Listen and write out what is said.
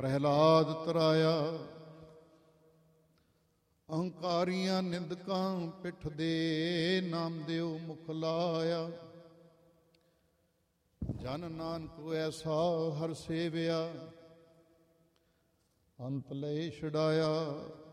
ਪ੍ਰਹਿਲਾਦ ਤਰਾਇਆ। ਅਹੰਕਾਰੀਆਂ ਨਿੰਦਕਾਂ ਪਿੱਠ ਦੇ, ਨਾਮ ਦਿਓ ਮੁਖ ਲਾਇਆ। ਜਨ ਨਾਨਕ ਐਸਾ ਹਰ ਸੇਵਿਆ, ਅੰਤ ਲਏ ਛਡਾਇਆ।